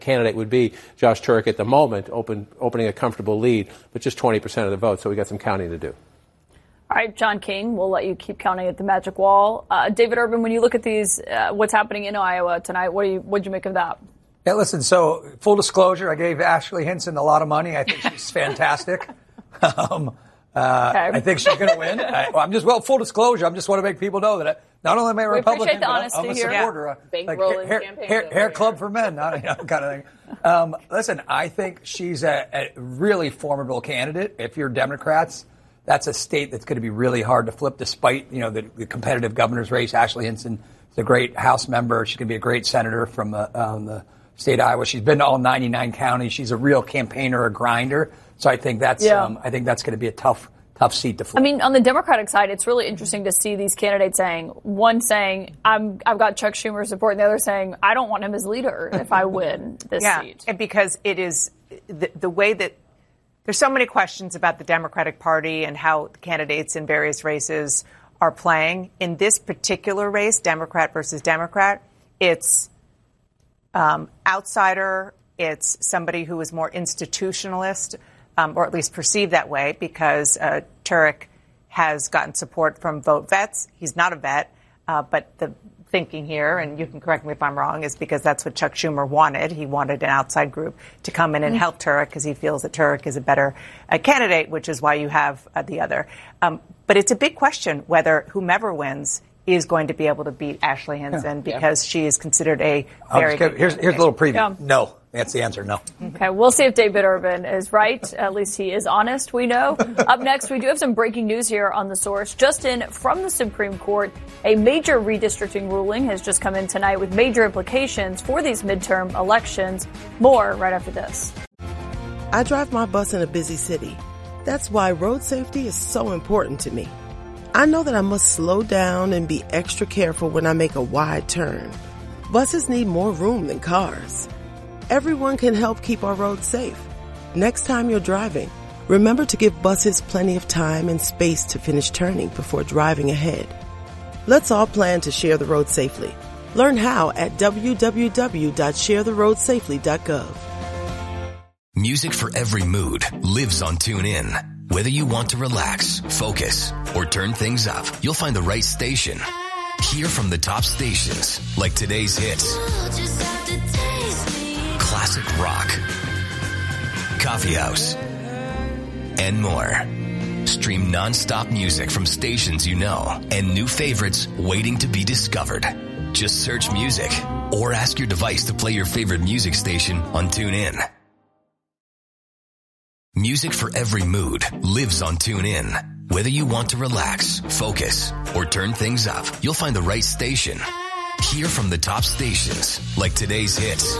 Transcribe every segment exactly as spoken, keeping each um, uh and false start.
candidate would be. Josh Turek at the moment open, opening a comfortable lead, but just twenty percent of the vote, so we got some counting to do. All right, John King, we'll let you keep counting at the magic wall. Uh, David Urban, when you look at these, uh, what's happening in Iowa tonight, what do you, what'd you make of that? Yeah, listen, so full disclosure, I gave Ashley Hinson a lot of money. I think she's fantastic. um, uh, okay. I think she's going to win. I, well, I'm just, well, full disclosure, I just want to make people know that I, not only am I a we Republican, but I'm a supporter. Yeah. Big like hair, hair, hair, hair club for men, not, you know, kind of thing. Um, listen, I think she's a, a really formidable candidate. If you're Democrats, that's a state that's going to be really hard to flip, despite, you know, the, the competitive governor's race. Ashley Hinson is a great House member. She's going to be a great senator from uh, um, the state of Iowa. She's been to all ninety-nine counties. She's a real campaigner, a grinder. So I think that's yeah. um, I think that's going to be a tough, tough seat to flip. I mean, on the Democratic side, it's really interesting to see these candidates saying, one saying, I'm, I've got Chuck Schumer's support, and the other saying, I don't want him as leader if I win this yeah, seat. And because it is the, the way that there's so many questions about the Democratic Party and how the candidates in various races are playing. In this particular race, Democrat versus Democrat, it's Um, outsider, it's somebody who is more institutionalist, um, or at least perceived that way, because uh, Turek has gotten support from vote vets. He's not a vet, uh, but the thinking here, and you can correct me if I'm wrong, is because that's what Chuck Schumer wanted. He wanted an outside group to come in and help Turek because he feels that Turek is a better uh, candidate, which is why you have uh, the other. Um, but it's a big question whether whomever wins is going to be able to beat Ashley Hinson yeah. because yeah. she is considered a very good here's, here's a little preview. Yeah. No. That's the answer, no. Okay, we'll see if David Urban is right. At least he is honest, we know. Up next, we do have some breaking news here on The Source. Just in from the Supreme Court, a major redistricting ruling has just come in tonight with major implications for these midterm elections. More right after this. I drive my bus in a busy city. That's why road safety is so important to me. I know that I must slow down and be extra careful when I make a wide turn. Buses need more room than cars. Everyone can help keep our roads safe. Next time you're driving, remember to give buses plenty of time and space to finish turning before driving ahead. Let's all plan to share the road safely. Learn how at w w w dot share the road safely dot gov. Music for every mood lives on TuneIn. Whether you want to relax, focus, or turn things up, you'll find the right station. Hear from the top stations like today's hits, classic rock, coffee house, and more. Stream non-stop music from stations you know and new favorites waiting to be discovered. Just search music or ask your device to play your favorite music station on TuneIn. Music for every mood lives on TuneIn. Whether you want to relax, focus, or turn things up, you'll find the right station. Hear from the top stations like today's hits,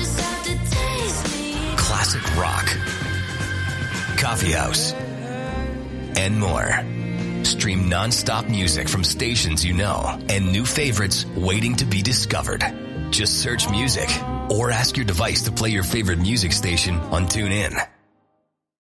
classic rock, coffee house, and more. Stream non-stop music from stations you know and new favorites waiting to be discovered. Just search music or ask your device to play your favorite music station on TuneIn.